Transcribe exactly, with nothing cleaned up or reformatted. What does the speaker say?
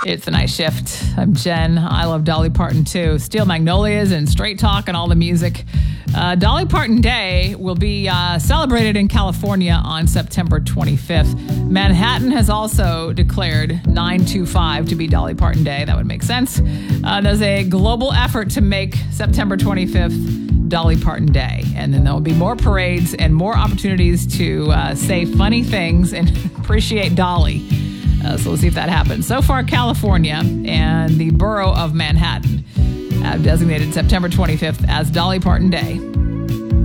It's the Night Shift. I'm Jen. I love Dolly Parton too. Steel Magnolias and Straight Talk and all the music. Uh, Dolly Parton Day will be uh, celebrated in California on September twenty-fifth. Manhattan has also declared nine two five to be Dolly Parton Day. That would make sense. Uh, there's a global effort to make September twenty-fifth Dolly Parton Day. And then there will be more parades and more opportunities to uh, say funny things and appreciate Dolly. Uh, so we'll see if that happens. So far, California and the borough of Manhattan have designated September twenty-fifth as Dolly Parton Day.